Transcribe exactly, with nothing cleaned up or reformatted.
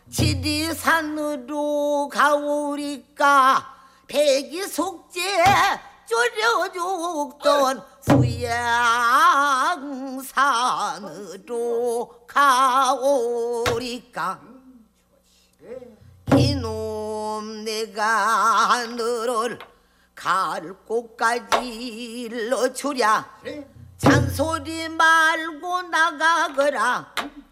지리산으로 가오리까 백이 속죄 졸여 죽던 수양산으로 가오리까 이놈 내가 하늘을 갈 곳까지 일러주랴 잔소리 말고 나가거라